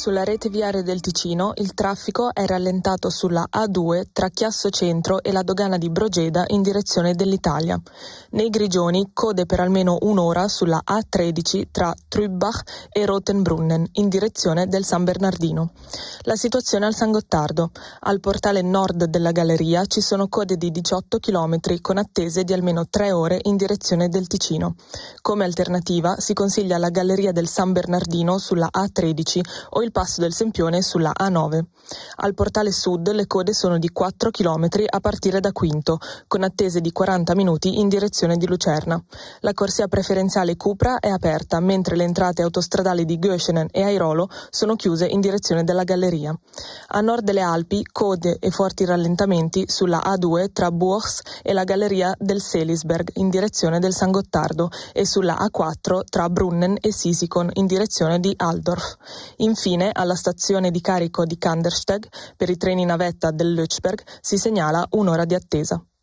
Sulla rete viaria del Ticino il traffico è rallentato sulla A2 tra Chiasso Centro e la dogana di Brogeda in direzione dell'Italia. Nei Grigioni code per almeno un'ora sulla A13 tra Trübbach e Rotenbrunnen in direzione del San Bernardino. La situazione al San Gottardo. Al portale nord della galleria ci sono code di 18 km con attese di almeno 3 ore in direzione del Ticino. Come alternativa si consiglia la galleria del San Bernardino sulla A13 o il passo del Sempione sulla A9. Al portale sud le code sono di 4 km a partire da Quinto, con attese di 40 minuti in direzione di Lucerna. La corsia preferenziale Cupra è aperta, mentre le entrate autostradali di Göschenen e Airolo sono chiuse in direzione della galleria. A nord delle Alpi, code e forti rallentamenti sulla A2 tra Bourgs e la galleria del Selisberg in direzione del San Gottardo e sulla A4 tra Brunnen e Sisikon in direzione di Altdorf. Infine, alla stazione di carico di Kandersteg, per i treni navetta del Lötschberg si segnala un'ora di attesa.